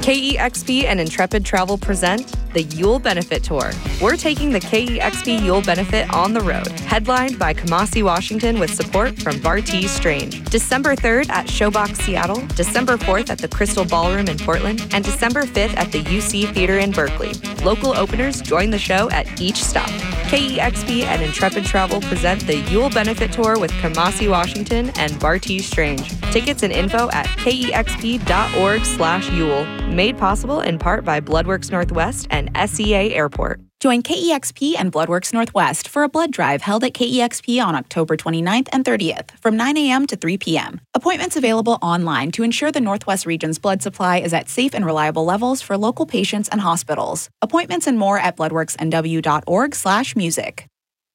KEXP and Intrepid Travel present the Yule Benefit Tour. We're taking the KEXP Yule Benefit on the road, headlined by Kamasi Washington with support from Bartees Strange. December 3rd at Showbox Seattle, December 4th at the Crystal Ballroom in Portland, and December 5th at the UC Theater in Berkeley. Local openers join the show at each stop. KEXP and Intrepid Travel present the Yule Benefit Tour with Kamasi Washington and Bartees Strange. Tickets and info at kexp.org/Yule. Made possible in part by Bloodworks Northwest and SEA Airport. Join KEXP and Bloodworks Northwest for a blood drive held at KEXP on October 29th and 30th from 9 a.m. to 3 p.m. Appointments available online to ensure the Northwest region's blood supply is at safe and reliable levels for local patients and hospitals. Appointments and more at bloodworksnw.org/music.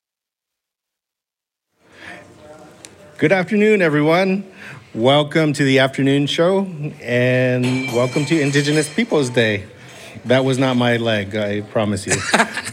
Good afternoon, everyone. Welcome to the afternoon show, and welcome to Indigenous Peoples Day. That was not my leg, I promise you.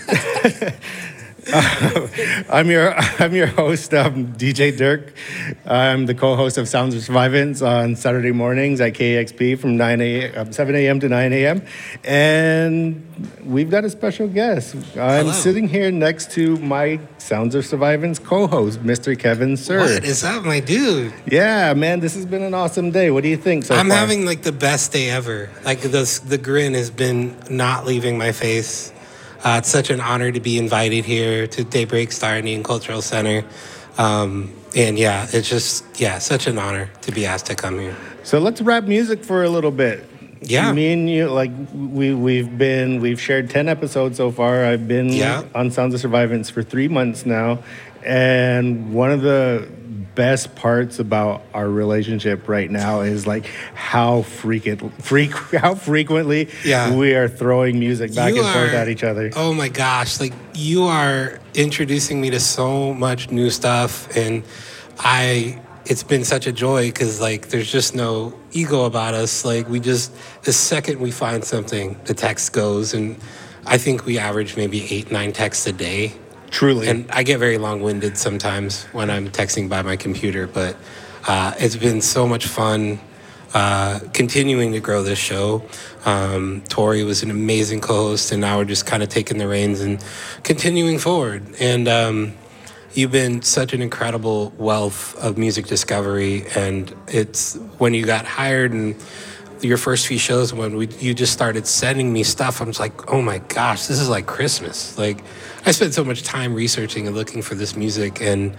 I'm your host, DJ Dirk. I'm the co-host of Sounds of Survivance on Saturday mornings at KEXP from 7 a.m. to 9 a.m. And we've got a special guest. I'm sitting here next to my Sounds of Survivance co-host, Mr. Kevin Sir. What is up, my dude? Yeah, man, this has been an awesome day. What do you think so far? I'm having like the best day ever. Like the grin has been not leaving my face. It's such an honor to be invited here to Daybreak Star Indian Cultural Center. And yeah, it's just, such an honor to be asked to come here. So let's rap music for a little bit. Yeah. Me and you, like, we've shared 10 episodes so far. I've been on Sounds of Survivance for 3 months now. And one of the best parts about our relationship right now is like how frequently we are throwing music back and forth at each other. Oh my gosh, like you are introducing me to so much new stuff, and it's been such a joy because like there's just no ego about us. Like the second we find something, the text goes, and I think we average maybe 8-9 texts a day. Truly. And I get very long-winded sometimes when I'm texting by my computer, but it's been so much fun continuing to grow this show. Tori was an amazing co-host, and now we're just kind of taking the reins and continuing forward. And you've been such an incredible wealth of music discovery, and it's when you got hired and your first few shows when you just started sending me stuff, I was like, oh my gosh, this is like Christmas. Like, I spent so much time researching and looking for this music, and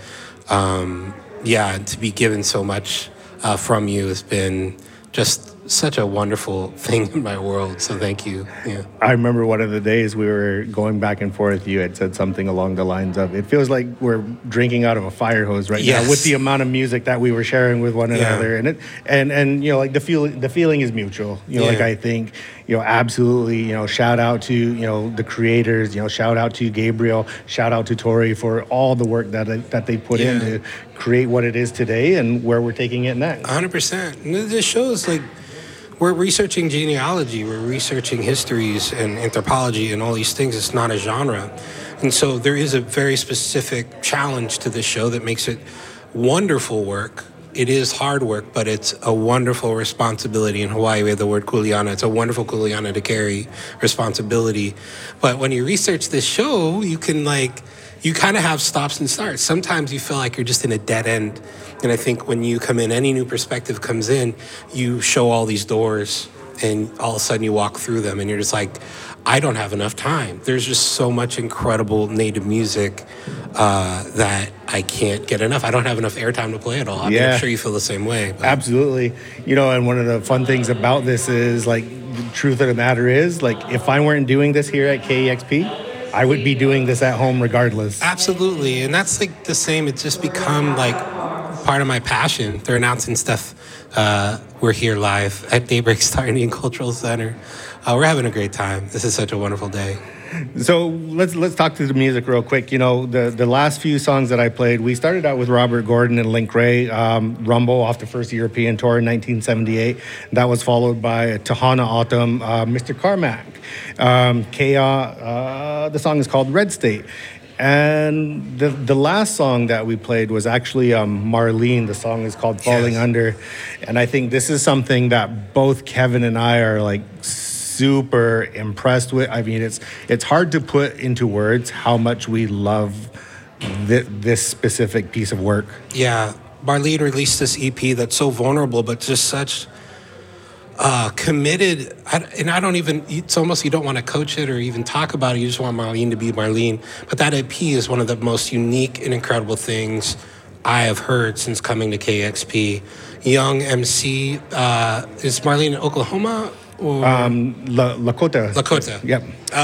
to be given so much from you has been just such a wonderful thing in my world. So thank you. Yeah. I remember one of the days we were going back and forth, you had said something along the lines of, it feels like we're drinking out of a fire hose right now with the amount of music that we were sharing with one another. And you know, like the feeling is mutual. You know, like I think, you know, absolutely, you know, shout out to, you know, the creators, you know, shout out to Gabriel, shout out to Tori for all the work that they put in to create what it is today and where we're taking it next. 100%. And this shows like, we're researching genealogy, we're researching histories and anthropology and all these things. It's not a genre. And so there is a very specific challenge to this show that makes it wonderful work. It is hard work, but it's a wonderful responsibility. In Hawaii, we have the word kuleana. It's a wonderful kuleana to carry responsibility. But when you research this show, you can you kind of have stops and starts. Sometimes you feel like you're just in a dead end. And I think when you come in, any new perspective comes in, you show all these doors and all of a sudden you walk through them and you're just like, I don't have enough time. There's just so much incredible native music that I can't get enough. I don't have enough airtime to play it all. I mean, I'm sure you feel the same way. But. Absolutely. You know, and one of the fun things about this is like, the truth of the matter is, like, if I weren't doing this here at KEXP, I would be doing this at home regardless. Absolutely. And that's like the same. It's just become like part of my passion. They're announcing stuff. We're here live at Daybreak Star Indian Cultural Center. We're having a great time. This is such a wonderful day. So let's talk to the music real quick. You know, the last few songs that I played, we started out with Robert Gordon and Link Ray, Rumble off the first European tour in 1978. That was followed by Tahana Autumn, Mr. Carmack. Kea, the song is called Red State. And the last song that we played was actually Marlene. The song is called Falling Under. And I think this is something that both Kevin and I are like super impressed with. I mean, it's hard to put into words how much we love this specific piece of work. Yeah, Marlene released this EP that's so vulnerable, but just such committed. And I don't even, it's almost you don't want to coach it or even talk about it. You just want Marlene to be Marlene. But that EP is one of the most unique and incredible things I have heard since coming to KEXP. Young MC, is Marlene in Oklahoma? Or? Lakota. Lakota. Yep.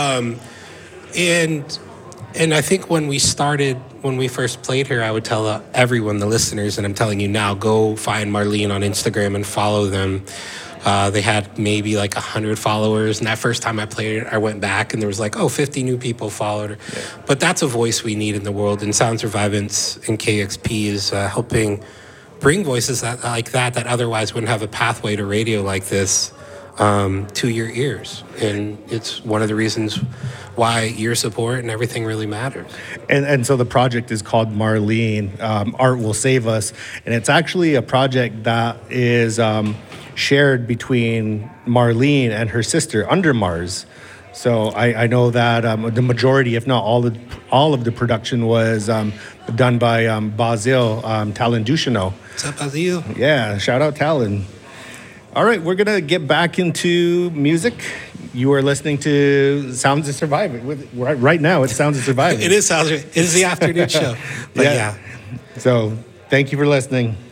And I think when we first played here, I would tell everyone, the listeners, and I'm telling you now, go find Marlene on Instagram and follow them. They had maybe like 100 followers. And that first time I played it, I went back and there was like, 50 new people followed her. Yeah. But that's a voice we need in the world. And Sound Survivance and KEXP is helping bring voices like that otherwise wouldn't have a pathway to radio like this to your ears. And it's one of the reasons why your support and everything really matters. And so the project is called Marlene, Art Will Save Us. And it's actually a project that is shared between Marlene and her sister, Under Mars. So I know that the majority, if not all of the production was done by Basil Talon Ducheneau. What's up, Basil? Yeah, shout out Talon. All right, we're going to get back into music. You are listening to Sounds of Surviving. Right now, it's Sounds of Surviving. It is the afternoon show. But yeah. So thank you for listening.